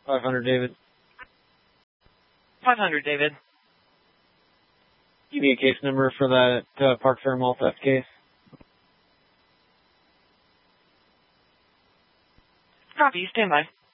500, David. 500, David. Give me a case number for that Park Fair Mall theft case. Copy, stand by.